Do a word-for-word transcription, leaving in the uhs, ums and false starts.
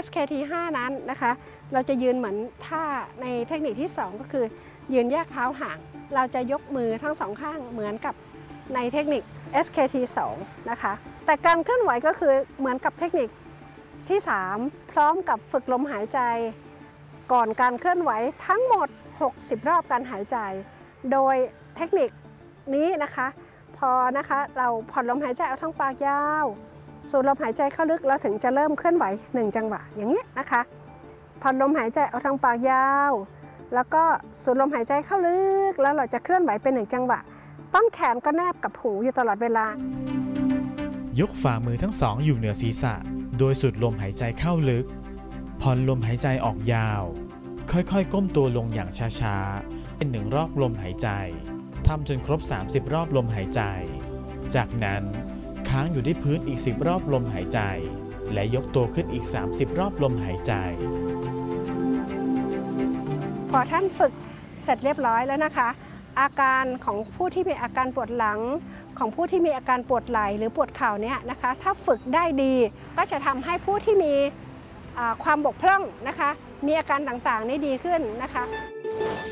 ส เค ที ห้า นั้นนะคะเราจะยืนเหมือนท่าในเทคนิคที่สองก็คือยืนแยกเท้าห่างเราจะยกมือทั้งสองข้างเหมือนกับในเทคนิค เอส เค ที สอง นะคะแต่การเคลื่อนไหวก็คือเหมือนกับเทคนิคที่สามพร้อมกับฝึกลมหายใจก่อนการเคลื่อนไหวทั้งหมดหกสิบรอบการหายใจโดยเทคนิคนี้นะคะพอนะคะเราผ่อนลมหายใจเอาทั้งปากยาวสูดลมหายใจเข้าลึกเราถึงจะเริ่มเคลื่อนไหวหนึ่งจังหวะอย่างนี้นะคะผ่อนลมหายใจเอาทางปากยาวแล้วก็สูดลมหายใจเข้าลึกแล้วเราจะเคลื่อนไหวเป็นหนึ่งจังหวะต้นแขนก็แนบกับหูอยู่ตลอดเวลายกฝ่ามือทั้งสองอยู่เหนือศีรษะโดยสูดลมหายใจเข้าลึกผ่อนลมหายใจออกยาวค่อยๆก้มตัวลงอย่างช้าๆเป็นหนึ่งรอบลมหายใจทำจนครบสามสิบรอบลมหายใจจากนั้นค้างอยู่ที่พื้นอีกสิบรอบลมหายใจและยกตัวขึ้นอีกสามสิบรอบลมหายใจพอท่านฝึกเสร็จเรียบร้อยแล้วนะคะอาการของผู้ที่มีอาการปวดหลังของผู้ที่มีอาการปวดไหล่หรือปวดเข่าเนี่ยนะคะถ้าฝึกได้ดีก็จะทำให้ผู้ที่มีความบกพร่องนะคะมีอาการต่างๆนี่ดีขึ้นนะคะ